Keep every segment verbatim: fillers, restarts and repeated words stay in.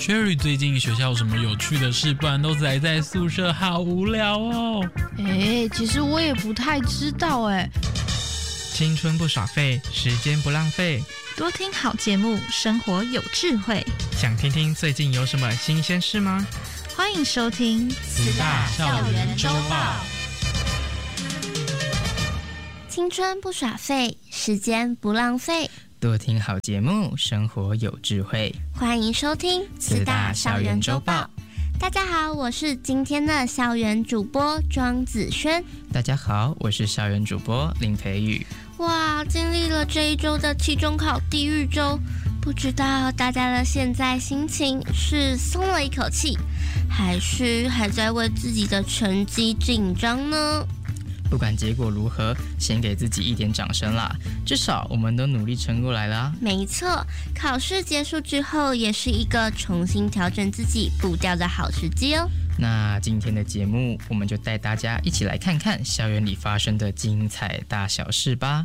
Cherry 最近学校有什么有趣的事？不然都宅在宿舍，好无聊哦。 哎，其实我也不太知道哎。 青春不耍废，时间不浪费， 多听好节目，生活有智慧。 想听听最近有什么新鲜事吗？ 欢迎收听慈大校园周报。 青春不耍废，时间不浪费， 多听好节目，生活有智慧。 欢迎收听慈大校园周报。大家好，我是今天的校园主播庄子轩。 大家好，我是校园主播林培宇。 哇，经历了这一周的期中考地狱周，不知道大家的现在心情是松了一口气，还是还在为自己的成绩紧张呢？ 不管结果如何，先给自己一点掌声啦，至少我们都努力撑过来啦。 没错，考试结束之后也是一个重新调整自己步调的好时机哦。 那今天的节目，我们就带大家一起来看看校园里发生的精彩大小事吧。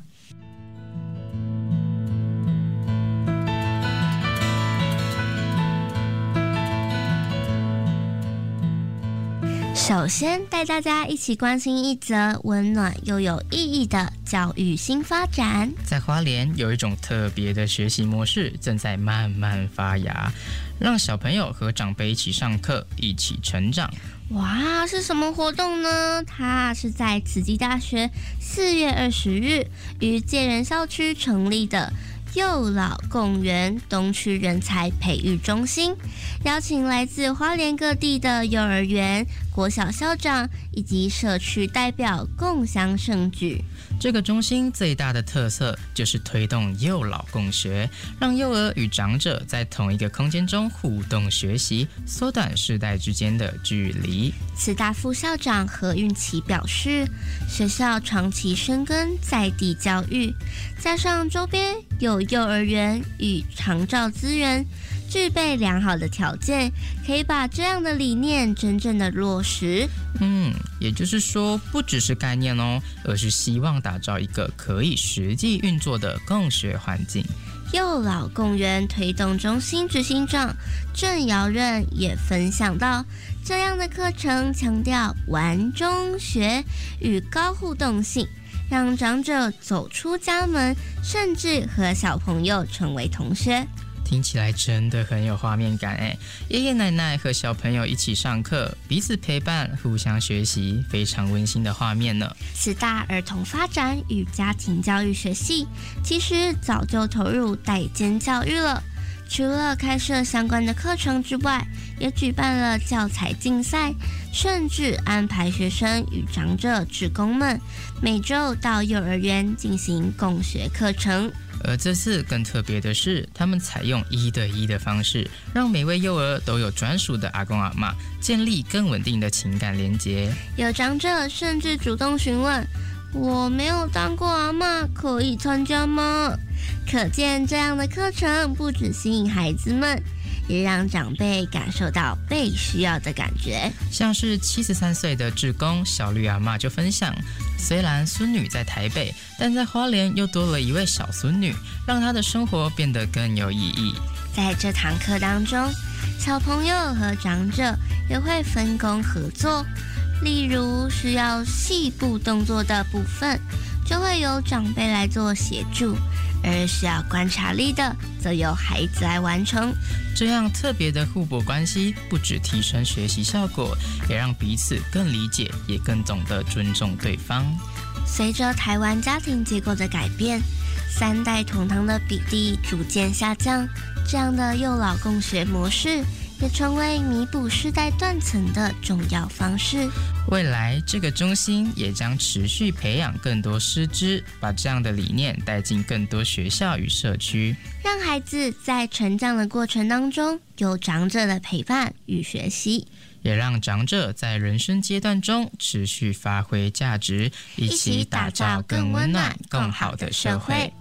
首先带大家一起关心一则温暖又有意义的教育新发展。 在花莲有一种特别的学习模式正在慢慢发芽，让小朋友和长辈一起上课，一起成长。 哇，是什么活动呢？它是在慈济大学四月二十日于介仁校区成立的幼老共园东区人才培育中心，邀请来自花莲各地的幼儿园、国小校长以及社区代表共襄盛举。 这个中心最大的特色就是推动幼老共学，让幼儿与长者在同一个空间中互动学习，缩短世代之间的距离。 慈大副校长何运琪表示，学校长期深耕在地教育，加上周边有幼儿园与长照资源，具备良好的条件，可以把这样的理念真正的落实。 嗯，也就是说，不只是概念哦，而是希望打造一个可以实际运作的共学环境。 幼老共园推动中心执行长郑尧任也分享到，这样的课程强调玩中学与高互动性，让长者走出家门，甚至和小朋友成为同学。 听起来真的很有画面感哎！爷爷奶奶和小朋友一起上课，彼此陪伴，互相学习，非常温馨的画面呢。 慈大儿童发展与家庭教育学系其实早就投入代间教育了，除了开设相关的课程之外，也举办了教材竞赛，甚至安排学生与长者志工们每周到幼儿园进行共学课程。 而这次更特别的是，他们采用一对一的方式，让每位幼儿都有专属的阿公阿嬷，建立更稳定的情感连结。 有长者甚至主动询问，我没有当过阿嬷，可以参加吗？可见这样的课程不只吸引孩子们，也让长辈感受到被需要的感觉。 像是七十三岁的志工小绿阿嬷就分享，虽然孙女在台北，但在花莲又多了一位小孙女，让她的生活变得更有意义。 在这堂课当中，小朋友和长者也会分工合作，例如需要细部动作的部分，就会由长辈来做协助，而需要观察力的则由孩子来完成。 这样特别的互补关系，不只提升学习效果，也让彼此更理解，也更懂得尊重对方。 随着台湾家庭结构的改变，三代同堂的比例逐渐下降，这样的幼老共学模式也成为弥补世代断层的重要方式。 未来这个中心也将持续培养更多师资，把这样的理念带进更多学校与社区， 让孩子在成长的过程当中有长者的陪伴与学习， 也让长者在人生阶段中持续发挥价值，一起打造更温暖、更好的社会。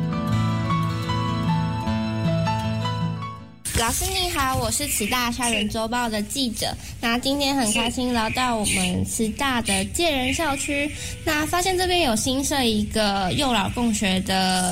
老师你好，我是慈大校园周报的记者。那今天很开心来到我们慈大的介仁校区，那发现这边有新设一个幼老共学的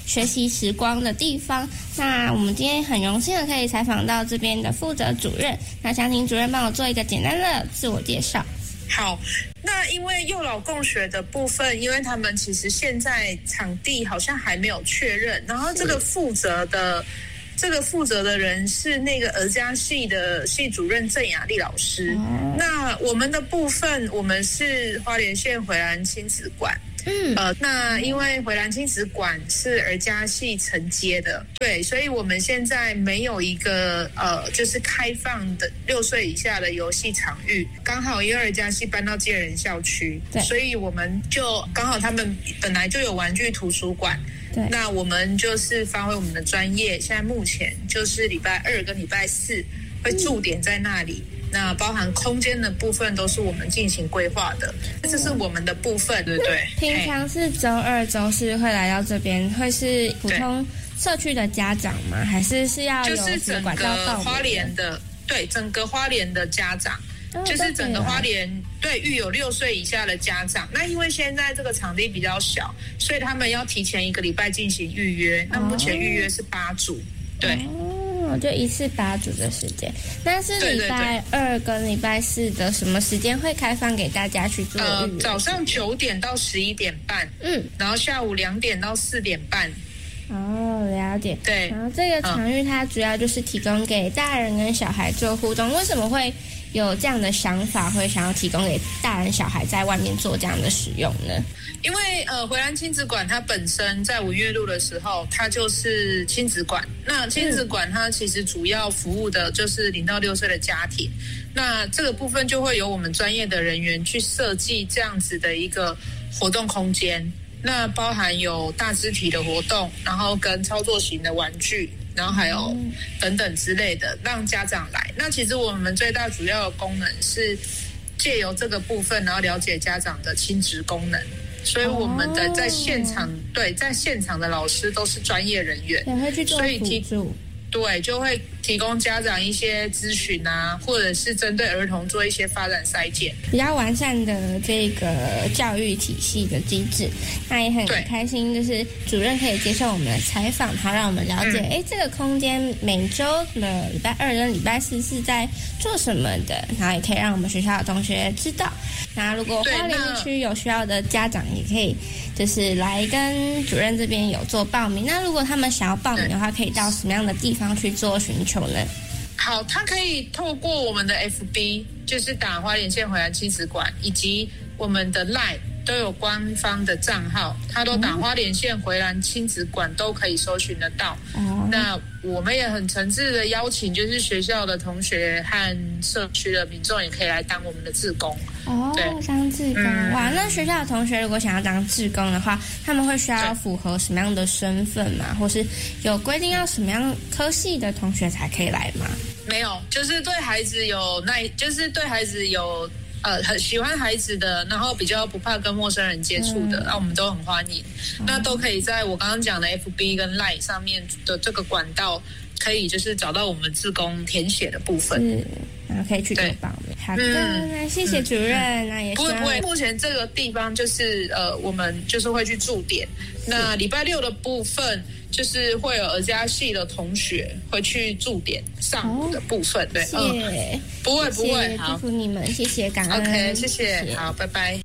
学习时光的地方。那我们今天很荣幸的可以采访到这边的负责主任，那想请主任帮我做一个简单的自我介绍。 好，那因为幼老共学的部分，因为他们其实现在场地好像还没有确认，然后这个负责的这个负责的人是那个儿家系的系主任郑雅丽老师。哦、那我们的部分，我们是花莲县回兰亲子馆。嗯，呃，那因为回兰亲子馆是儿家系承接的，对，所以我们现在没有一个呃，就是开放的六岁以下的游戏场域。刚好因为儿家系搬到介仁校区，所以我们就刚好他们本来就有玩具图书馆。对，那我们就是发挥我们的专业，现在目前就是礼拜二跟礼拜四会驻点在那里。嗯，那包含空间的部分都是我们进行规划的，这是我们的部分，对不对？ 平常是周二、周四会来到这边，会是普通社区的家长吗？还是是要有就是整个花莲的，对，整个花莲的家长，哦、就是整个花莲对育有六岁以下的家长。那因为现在这个场地比较小，所以他们要提前一个礼拜进行预约。那目前预约是八组，对。 哦就一次八组的时间，那是礼拜二跟礼拜四的什么时间会开放给大家去做预约？ 呃，早上九点到十一点半，嗯，然后下午两点到四点半。 哦，了解。 对， 然后这个场域它主要就是提供给大人跟小孩做互动。为什么会有这样的想法，会想要提供给大人小孩在外面做这样的使用呢？ 因为呃，回兰亲子馆它本身在文月路的时候，它就是亲子馆。那亲子馆它其实主要服务的就是零到六岁的家庭。那这个部分就会由我们专业的人员去设计这样子的一个活动空间。那包含有大肢体的活动，然后跟操作型的玩具，然后还有等等之类的，让家长来。那其实我们最大主要的功能是借由这个部分，然后了解家长的亲职功能。所以我们的在现场，哦、对，在现场的老师都是专业人员， 也会去做辅助。 对，就会提供家长一些咨询啊，或者是针对儿童做一些发展筛检， 比较完善的这个教育体系的机制。那也很开心，就是主任可以接受我们的采访，好让我们了解，哎、嗯，这个空间每周的礼拜二跟礼拜四是在做什么的，然后也可以让我们学校的同学知道。那如果花莲区有需要的家长，也可以就是来跟主任这边有做报名。那如果他们想要报名的话，可以到什么样的地方去做寻求呢？ 好，他可以透过我们的 F B， 就是打花莲县回兰亲子馆，以及我们的 Line 都有官方的账号，他都打花莲县回兰亲子馆都可以搜寻得到。哦、那我们也很诚挚的邀请，就是学校的同学和社区的民众也可以来当我们的志工。 哦，当志工、嗯、哇！那学校的同学如果想要当志工的话，他们会需要符合什么样的身份吗？或是有规定要什么样科系的同学才可以来吗？ 没有，就是对孩子有耐，就是对孩子有呃很喜欢孩子的，然后比较不怕跟陌生人接触的，那、嗯啊、我们都很欢迎。嗯、那都可以在我刚刚讲的 F B 跟 Line 上面的这个管道，可以就是找到我们志工填写的部分。 是，然后可以去做报名。好的，嗯、那谢谢主任。嗯、那也不会不会，目前这个地方就是呃，我们就是会去驻点。那礼拜六的部分。就是会有儿家系的同学会去驻点上午的部分，哦、对， 谢谢、 嗯，不会不会， 祝福你们，谢谢，感恩 ，OK， 谢谢，谢谢好，拜拜。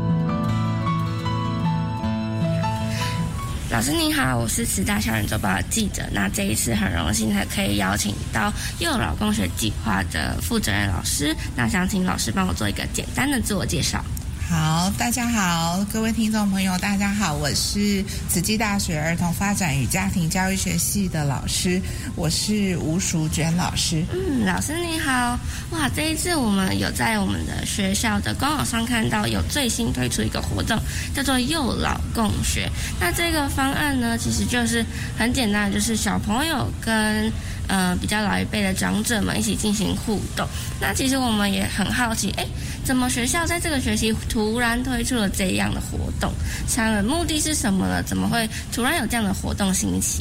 老师您好，我是慈大校园周报的记者。那这一次很荣幸还可以邀请到幼老共学计划的负责人老师，那想请老师帮我做一个简单的自我介绍。 好，大家好，各位听众朋友，大家好，我是慈济大学儿童发展与家庭教育学系的老师，我是吴淑娟老师。 嗯，老师你好，哇，这一次我们有在我们的学校的官网上看到有最新推出一个活动，叫做幼老共学。那这个方案呢，其实就是很简单，就是小朋友跟呃比较老一辈的长者们一起进行互动。那其实我们也很好奇，哎，怎么学校在这个学期突然推出了这样的活动？想目的是什么呢？怎么会突然有这样的活动兴起了？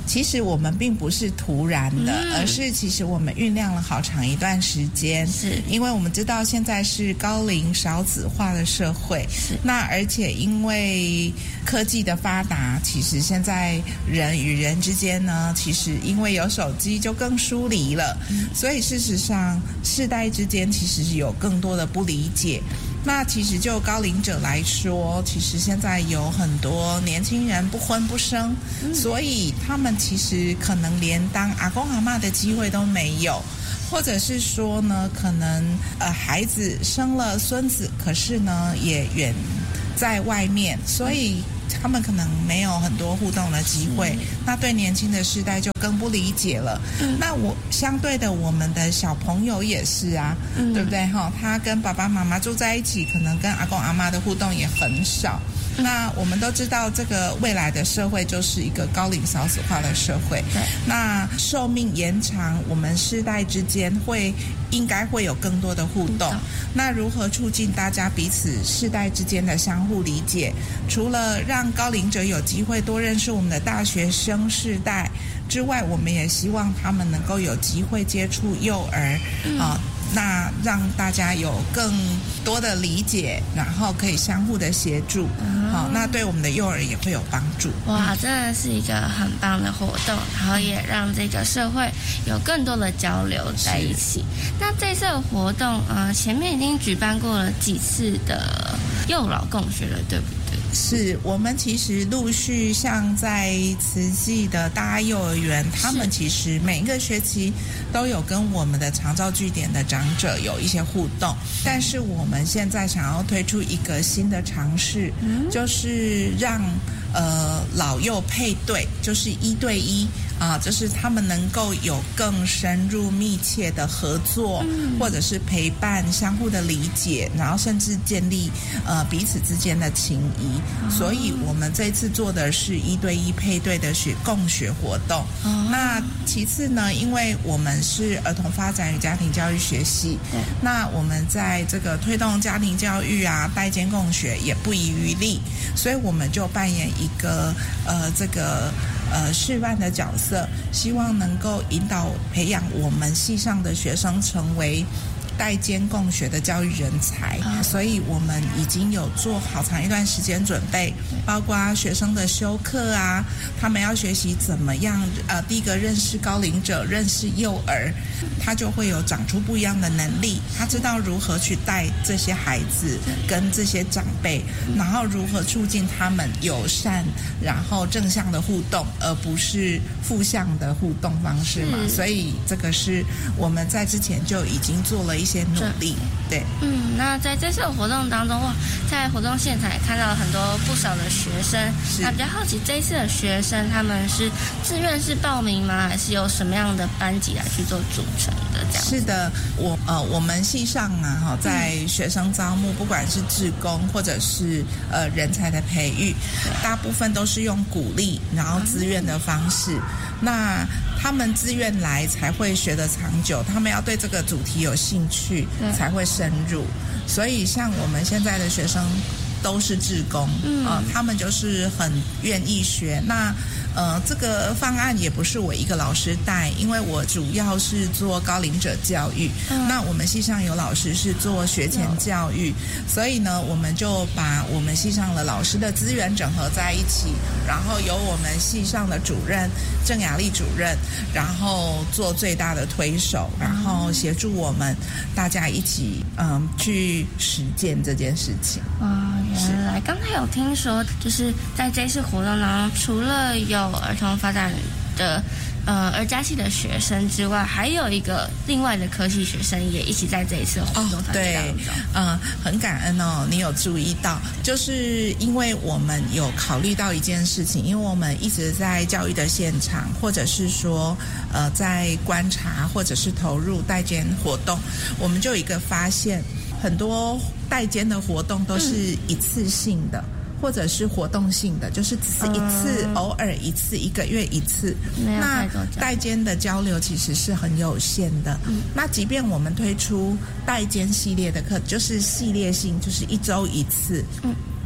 其实我们并不是突然的，嗯、而是其实我们酝酿了好长一段时间。 是， 因为我们知道现在是高龄少子化的社会，是那而且因为科技的发达，其实现在人与人之间呢，其实因为有手机就更疏离了，嗯、所以事实上世代之间其实是有更多的不理解。那其实就高龄者来说，其实现在有很多年轻人不婚不生，嗯、所以他们其实可能连当阿公阿嬷的机会都没有，或者是说呢，可能呃孩子生了孙子，可是呢也远在外面，所以他们可能没有很多互动的机会，嗯、那对年轻的世代就更不理解了。嗯、那我相对的，我们的小朋友也是啊，嗯、对不对哈？他跟爸爸妈妈住在一起，可能跟阿公阿嬷的互动也很少。嗯、那我们都知道，这个未来的社会就是一个高龄少子化的社会。对，那寿命延长，我们世代之间会应该会有更多的互动。嗯、那如何促进大家彼此世代之间的相互理解？除了让高龄者有机会多认识我们的大学生世代之外，我们也希望他们能够有机会接触幼儿，嗯、啊。那让大家有更多的理解，然后可以相互的协助，嗯、好，那对我们的幼儿也会有帮助。 哇，真的是一个很棒的活动，然后也让这个社会有更多的交流在一起。那这次的活动，呃，前面已经举办过了几次的幼老共学了，对不对？ 是，我们其实陆续像在慈济的大爱幼儿园，他们其实每一个学期都有跟我们的长照据点的长者有一些互动，但是我们现在想要推出一个新的尝试，嗯、就是让呃老幼配对，就是一对一啊，就是他们能够有更深入密切的合作，嗯、或者是陪伴，相互的理解，然后甚至建立呃彼此之间的情谊。哦、所以我们这次做的是一对一配对的学共学活动。哦、那其次呢，因为我们是儿童发展与家庭教育学系，那我们在这个推动家庭教育啊、代间共学也不遗余力，所以我们就扮演一个呃这个。呃，示范的角色，希望能够引导培养我们系上的学生成为代间共学的教育人才，啊、所以我们已经有做好长一段时间准备，包括学生的修课啊，他们要学习怎么样，呃，第一个认识高龄者，认识幼儿，他就会有长出不一样的能力，他知道如何去带这些孩子跟这些长辈，然后如何促进他们友善，然后正向的互动，而不是负向的互动方式嘛。所以这个是我们在之前就已经做了一些努力。对， 嗯，那在这次的活动当中，哇，在活动现场也看到了很多不少的学生。那比较好奇，这一次的学生他们是自愿是报名吗？还是有什么样的班级来去做组成的？这样是的，我呃，我们系上啊，哈，在学生招募，不管是志工或者是呃人才的培育，大部分都是用鼓励然后自愿的方式。嗯、那他们自愿来才会学得长久，他们要对这个主题有兴趣才会深入。所以像我们现在的学生都是志工，嗯、呃，他们就是很愿意学。那呃，这个方案也不是我一个老师带，因为我主要是做高龄者教育。嗯、那我们系上有老师是做学前教育，所以呢，我们就把我们系上的老师的资源整合在一起，然后由我们系上的主任郑雅丽主任，然后做最大的推手，然后协助我们大家一起嗯去实践这件事情。 啊，原来刚才有听说，就是在这次活动当中，除了有儿童发展的呃儿家系的学生之外，还有一个另外的科系学生也一起在这一次活动当中。哦，对， 嗯，很感恩哦，你有注意到，就是因为我们有考虑到一件事情，因为我们一直在教育的现场，或者是说呃在观察，或者是投入代间活动，我们就有一个发现，很多代间的活动都是一次性的。嗯，或者是活动性的，就是只是一次，嗯、偶尔一次，一个月一次。那代间的交流其实是很有限的。嗯、那即便我们推出代间系列的课，就是系列性，就是一周一次。嗯，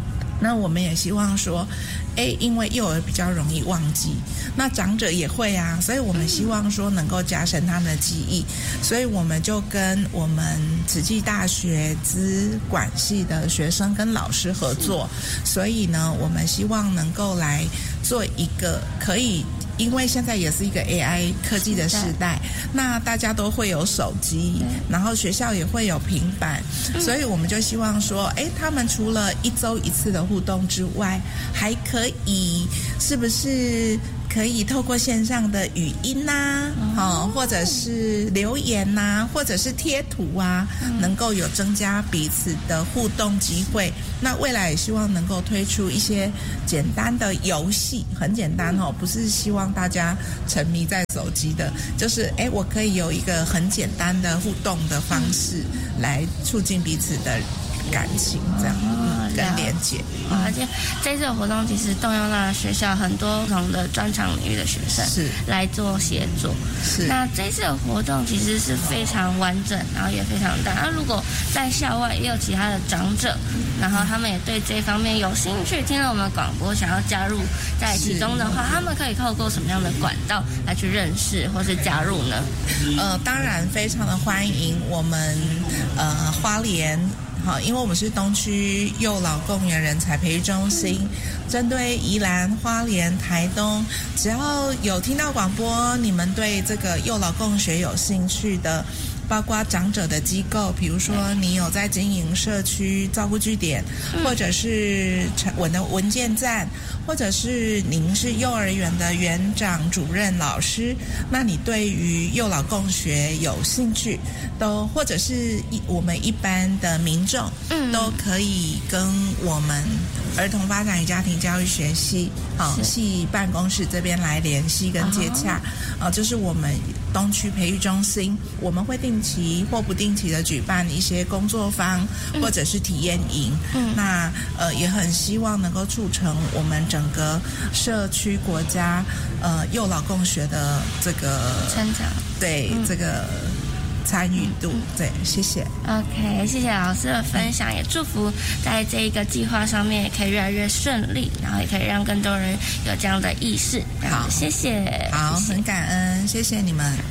那我们也希望说，哎，因为幼儿比较容易忘记，那长者也会啊，所以我们希望说能够加深他们的记忆，所以我们就跟我们慈济大学资管系的学生跟老师合作，所以呢，我们希望能够来做一个可以。因为现在也是一个 A I 科技的时代，那大家都会有手机，然后学校也会有平板，所以我们就希望说，哎，他们除了一周一次的互动之外，还可以是不是可以透过线上的语音呐、啊，哦，或者是留言呐、啊，或者是贴图啊，能够有增加彼此的互动机会。那未来也希望能够推出一些简单的游戏，很简单哦，不是希望大家沉迷在手机的，就是哎，我可以有一个很简单的互动的方式来促进彼此的感情，这样、嗯、跟连结。 而且这次的活动其实动用了学校很多不同的专长领域的学生是来做协作。 是那这次的活动其实是非常完整，然后也非常大。那如果在校外也有其他的长者，然后他们也对这方面有兴趣，听了我们广播想要加入在其中的话，他们可以透过什么样的管道来去认识或是加入呢？ 呃，当然非常的欢迎我们呃花莲。好，因为我们是东区幼老共园人才培育中心，针对宜兰、花莲、台东，只要有听到广播，你们对这个幼老共学有兴趣的，包括长者的机构，比如说你有在经营社区照顾据点，或者是我的文件站，或者是您是幼儿园的园长、主任、老师，那你对于幼老共学有兴趣，都或者是一我们一般的民众，嗯，都可以跟我们儿童发展与家庭教育学系好系办公室这边来联系跟接洽，啊，这是我们东区培育中心，我们会定期或不定期的举办一些工作坊或者是体验营，嗯，那呃也很希望能够促成我们整个社区国家呃幼老共学的这个成长， 对、嗯、这个参与度，对，谢谢。 OK， 谢谢老师的分享，也祝福在这一个计划上面也可以越来越顺利，然后也可以让更多人有这样的意识。好，谢谢。 好， 谢谢很感恩，谢谢你们。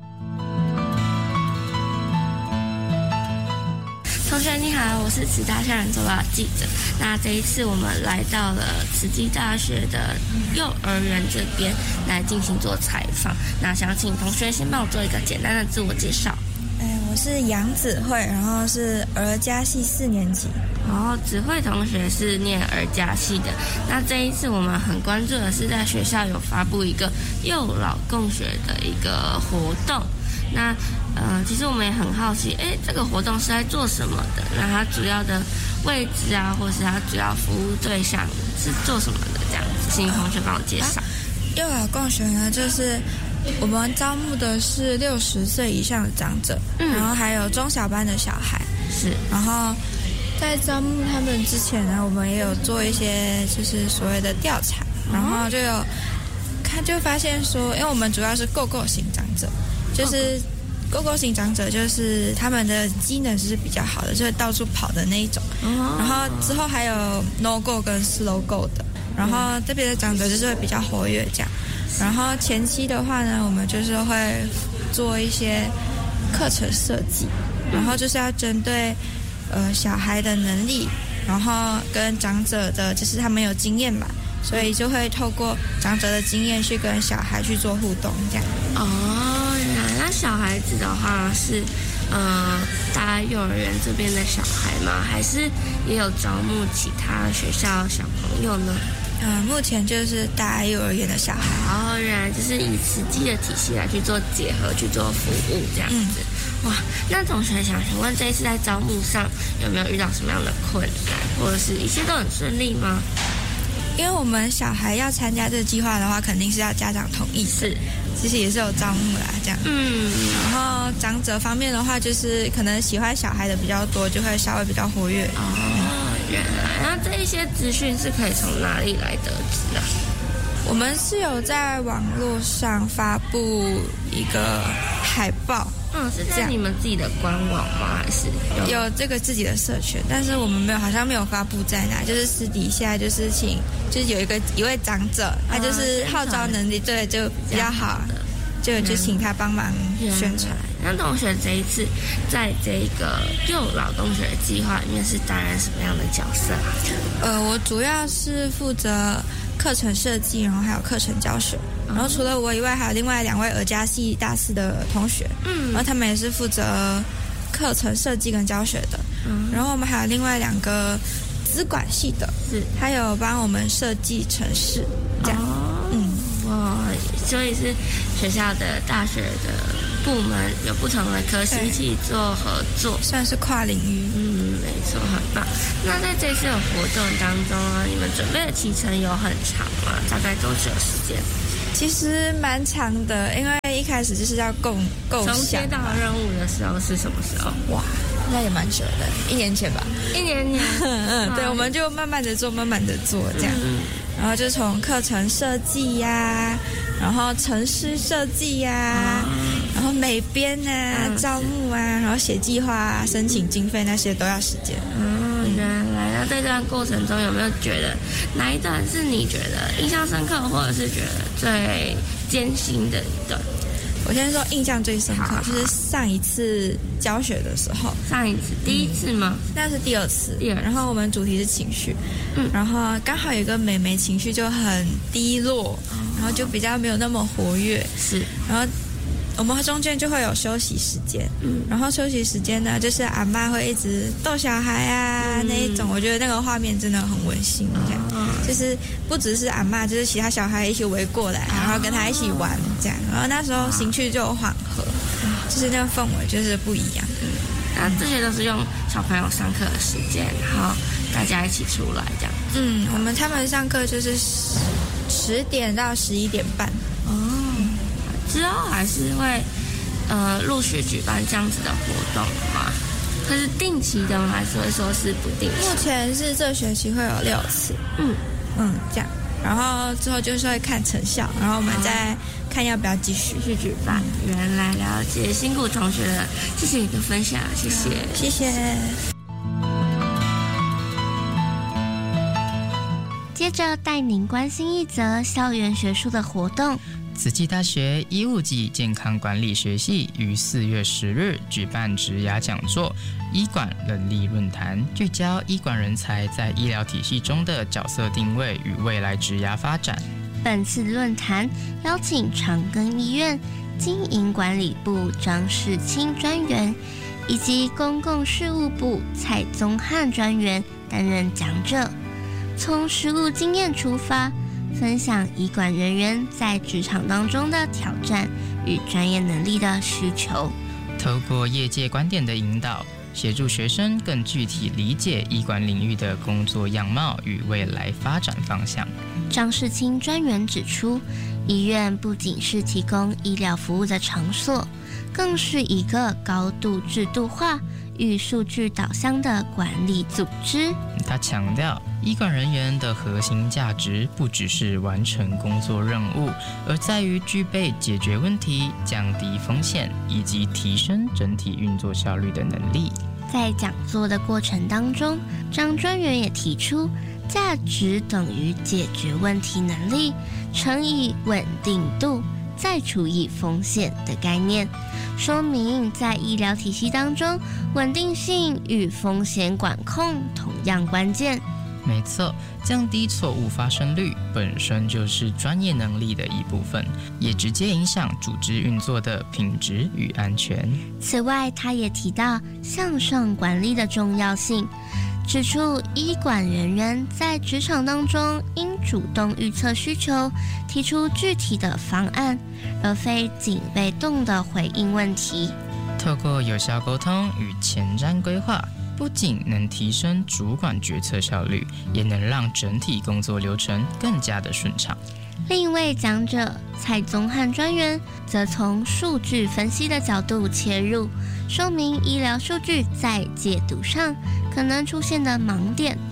同学你好，我是慈大校园周报记者。那这一次我们来到了慈济大学的幼儿园这边来进行做采访。那想请同学先帮我做一个简单的自我介绍。 哎，我是杨子慧，然后是儿家系四年级。 然后子慧同学是念儿家系的。那这一次我们很关注的是在学校有发布一个幼老共学的一个活动。那呃，其实我们也很好奇，哎，这个活动是在做什么的？那它主要的位置啊，或是它主要服务对象是做什么的？这样子，请同学帮我介绍。 啊、幼老共学呢，就是我们招募的是六十岁以上的长者，嗯，然后还有中小班的小孩， 是。 然后在招募他们之前呢，我们也有做一些就是所谓的调查，然后就有他就发现说，因为我们主要是购购型长者。就是狗狗型长者，就是他们的机能是比较好的，就是到处跑的那一种。Oh. 然后之后还有 no go 跟 slow go 的，然后这边的长者就是会比较活跃这样。然后前期的话呢，我们就是会做一些课程设计，然后就是要针对呃小孩的能力，然后跟长者的就是他们有经验嘛。所以就会透过长者的经验去跟小孩去做互动，这样。 哦，原来那小孩子的话是，呃，大概幼儿园这边的小孩吗？还是也有招募其他学校小朋友呢？ 呃，目前就是大幼儿园的小孩。 哦，原来就是以慈济的体系来去做结合，去做服务这样子。嗯、哇，那同学想请问，这一次在招募上有没有遇到什么样的困难，或者是一切都很顺利吗？ 因为我们小孩要参加这个计划的话，肯定是要家长同意。 是， 其实也是有招募啦，这样。 嗯。 然后长者方面的话，就是可能喜欢小孩的比较多，就会稍微比较活跃。 哦，原来那这一些资讯是可以从哪里来得知啊？ 我们是有在网络上发布一个海报。 嗯，是在你们自己的官网吗？还是有有这个自己的社群，但是我们没有，好像没有发布在哪，就是私底下就是请，就是有一个一位长者，他就是号召能力对就比较好，就就请他帮忙宣传。 那同学这一次在这个幼老共学计划里面是担任什么样的角色啊？ 呃，我主要是负责课程设计，然后还有课程教学。然后除了我以外，还有另外两位儿家系大四的同学，嗯，然后他们也是负责课程设计跟教学的。嗯，然后我们还有另外两个资管系的，是，还有帮我们设计程式，这样。哦、嗯， 哇，所以是学校的大学的部门有不同的科系一起做合作， 算是跨领域。 嗯，没错，很棒。那在这次的活动当中啊，你们准备的期程有很长吗？大概多久时间？ 其实蛮长的，因为一开始就是要构构想。从接到任务的时候是什么时候？ 哇，那也蛮久的，一年前吧。 一年前， 嗯，对，我们就慢慢的做，慢慢的做这样。嗯、然后就从课程设计呀、啊，然后程式设计呀、啊，嗯、然后美编啊、嗯、招募啊，然后写计划啊、申请经费那些都要时间。 嗯，原来。那在这段过程中有没有觉得哪一段是你觉得印象深刻，或者是觉得最艰辛的一段？ 我先说印象最深刻，就是上一次教学的时候。 上一次第一次吗？ 嗯、那是第二次。 第二次。 然后我们主题是情绪，嗯，然后刚好有一个妹妹情绪就很低落，哦、然后就比较没有那么活跃。 是。 然后我们中间就会有休息时间，嗯，然后休息时间呢，就是阿嬷会一直逗小孩啊、嗯、那一种，我觉得那个画面真的很温馨，这样，嗯、就是不只是阿嬷，就是其他小孩一起围过来，然后跟他一起玩这样，然后那时候情绪就有缓和，就是那个氛围就是不一样。 嗯，那这些都是用小朋友上课的时间，然后大家一起出来这样。 嗯，我们他们上课就是十点到十一点半。 哦。之后还是会呃陆续举办这样子的活动吗？可是定期的吗？还是会说是不定期？ 目前是这学期会有六次， 嗯嗯这样，然后之后就是会看成效，然后我们再看要不要继续继续举办。原来了解，辛苦同学了，谢谢你的分享，谢谢谢谢。 接着带您关心一则校园学术的活动。 慈济大学医务暨健康管理学系于四月十日举办职涯讲座“医管人力论坛”，聚焦医管人才在医疗体系中的角色定位与未来职涯发展。 本次论坛邀请长庚医院经营管理部张世清专员以及公共事务部蔡宗翰专员担任讲者，从实务经验出发，分享医管人员在职场当中的挑战与专业能力的需求， 透过业界观点的引导，协助学生更具体理解医管领域的工作样貌与未来发展方向。 张世清专员指出，医院不仅是提供医疗服务的场所，更是一个高度制度化与数据导向的管理组织。 他强调，医管人员的核心价值不只是完成工作任务，而在于具备解决问题、降低风险以及提升整体运作效率的能力。 在讲座的过程当中，张专员也提出，价值等于解决问题能力乘以稳定度再除以风险的概念，说明在医疗体系当中，稳定性与风险管控同样关键。 没错，降低错误发生率本身就是专业能力的一部分，也直接影响组织运作的品质与安全。 此外，他也提到向上管理的重要性，指出医管人员在职场当中应主动预测需求，提出具体的方案，而非仅被动的回应问题。 透过有效沟通与前瞻规划，不仅能提升主管决策效率，也能让整体工作流程更加的顺畅。 另一位讲者蔡宗翰专员则从数据分析的角度切入，说明医疗数据在解读上可能出现的盲点。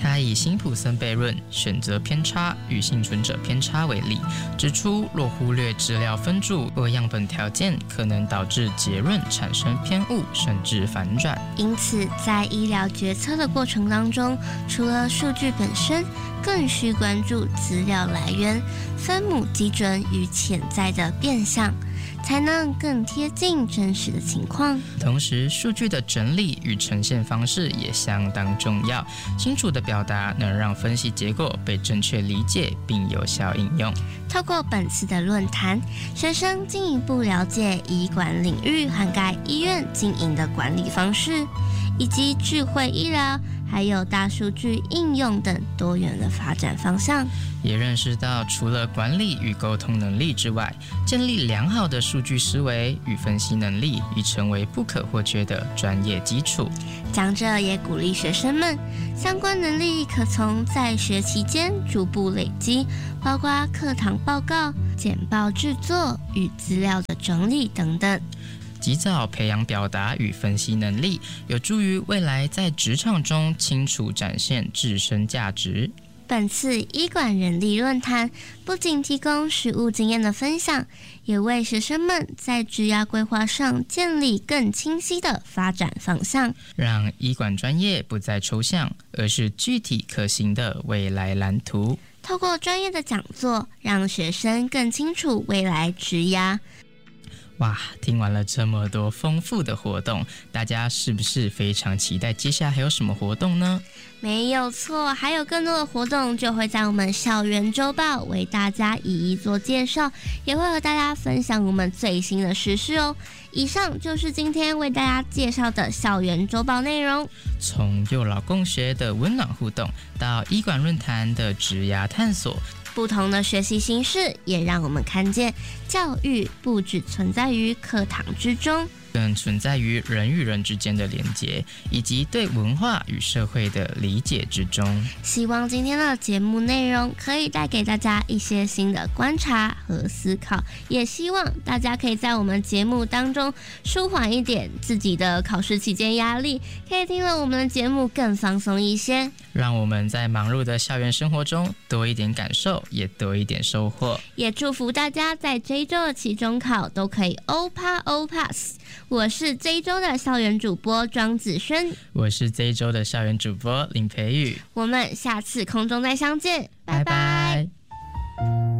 他以辛普森悖论选择偏差与幸存者偏差为例，指出若忽略资料分组或样本条件，可能导致结论产生偏误甚至反转。 因此在医疗决策的过程当中，除了数据本身，更需关注资料来源、分母基准与潜在的变项，才能更贴近真实的情况。 同时，数据的整理与呈现方式也相当重要，清楚的表达能让分析结果被正确理解并有效应用。 透过本次的论坛，学生进一步了解医管领域涵盖医院经营的管理方式，以及智慧医疗还有大数据应用等多元的发展方向， 也认识到除了管理与沟通能力之外，建立良好的数据思维与分析能力已成为不可或缺的专业基础。 讲者也鼓励学生们，相关能力可从在学期间逐步累积，包括课堂报告、简报制作与资料的整理等等。 及早培养表达与分析能力，有助于未来在职场中清楚展现自身价值。 本次医管人力论坛不仅提供实务经验的分享，也为学生们在职涯规划上建立更清晰的发展方向， 让医管专业不再抽象，而是具体可行的未来蓝图。 透过专业的讲座，让学生更清楚未来职涯。 哇，听完了这么多丰富的活动，大家是不是非常期待接下来还有什么活动呢？ 没有错，还有更多的活动就会在我们校园周报为大家一一做介绍，也会和大家分享我们最新的时事哦。以上就是今天为大家介绍的校园周报内容。 从幼老共学的温暖互动，到医管论坛的职涯探索， 不同的学习形式也让我们看见，教育不只存在于课堂之中， 更存在于人与人之间的连结，以及对文化与社会的理解之中。 希望今天的节目内容可以带给大家一些新的观察和思考，也希望大家可以在我们节目当中舒缓一点自己的考试期间压力，可以听了我们的节目更放松一些， 让我们在忙碌的校园生活中多一点感受，也多一点收获。 也祝福大家在这一周的期中考都可以欧趴欧 pass。我是这一周的校园主播庄子轩， 我是这一周的校园主播林培宇， 我们下次空中再相见，拜拜。